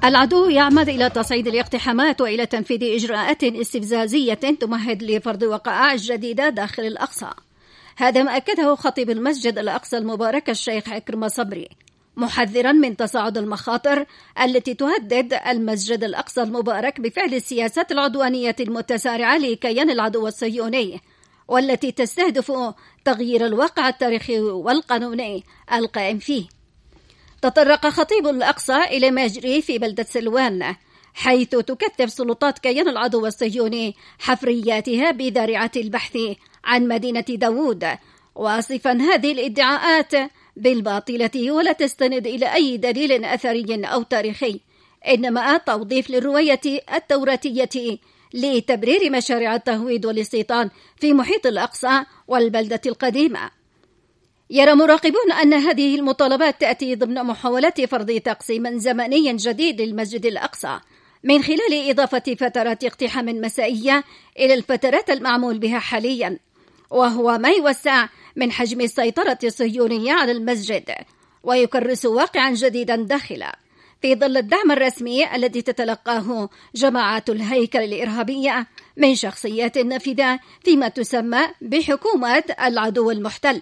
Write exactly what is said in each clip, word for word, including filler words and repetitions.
العدو يعمد إلى تصعيد الاقتحامات وإلى تنفيذ إجراءات استفزازية تمهد لفرض وقائع جديدة داخل الأقصى. هذا ما أكده خطيب المسجد الأقصى المبارك الشيخ عكرمة صبري، محذرا من تصاعد المخاطر التي تهدد المسجد الأقصى المبارك بفعل السياسات العدوانية المتسارعة لكيان العدو الصهيوني، والتي تستهدف تغيير الواقع التاريخي والقانوني القائم فيه. تطرق خطيب الأقصى إلى ما يجري في بلدة سلوان، حيث تكثف سلطات كيان العدو الصهيوني حفرياتها بذريعة البحث عن مدينة داوود، واصفا هذه الادعاءات بالباطلة ولا تستند إلى أي دليل أثري أو تاريخي، إنما توظيف للرواية التوراتية لتبرير مشاريع التهويد والاستيطان في محيط الأقصى والبلدة القديمة. يرى مراقبون أن هذه المطالبات تأتي ضمن محاولات فرض تقسيم زمني جديد للمسجد الأقصى من خلال إضافة فترات اقتحام مسائية إلى الفترات المعمول بها حاليا، وهو ما يوسع من حجم السيطرة الصهيونية على المسجد ويكرس واقعا جديدا داخله، في ظل الدعم الرسمي الذي تتلقاه جماعات الهيكل الإرهابية من شخصيات نافذة فيما تسمى بحكومة العدو المحتل.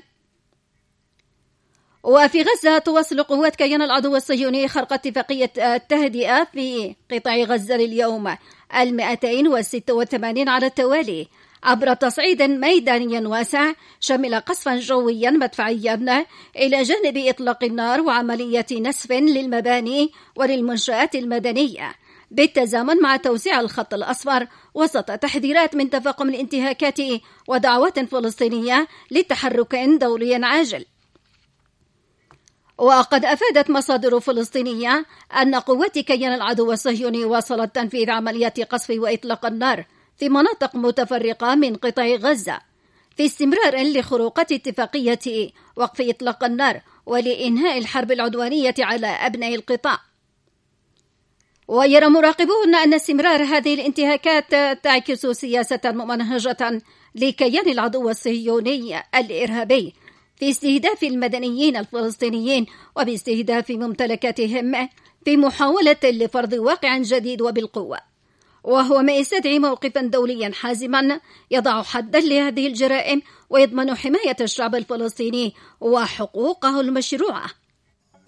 وفي غزة تواصل قوات كيان العدو الصهيوني خرق اتفاقية التهدئة في قطاع غزة لليوم المئتين وستة وثمانين على التوالي عبر تصعيد ميداني واسع شمل قصفا جويا مدفعيا إلى جانب إطلاق النار وعملية نسف للمباني وللمنشآت المدنية، بالتزامن مع توسيع الخط الأصفر وسط تحذيرات من تفاقم الانتهاكات ودعوات فلسطينية لتحرك دولي عاجل. وقد أفادت مصادر فلسطينية أن قوات كيان العدو الصهيوني واصلت تنفيذ عمليات قصف وإطلاق النار في مناطق متفرقة من قطاع غزة، في استمرار لخروقات اتفاقية وقف إطلاق النار ولإنهاء الحرب العدوانية على أبناء القطاع. ويرى مراقبون أن استمرار هذه الانتهاكات تعكس سياسة ممنهجة لكيان العدو الصهيوني الإرهابي في استهداف المدنيين الفلسطينيين وباستهداف ممتلكاتهم في محاولة لفرض واقع جديد وبالقوة، وهو ما يستدعي موقفا دوليا حازما يضع حدا لهذه الجرائم ويضمن حماية الشعب الفلسطيني وحقوقه المشروعة.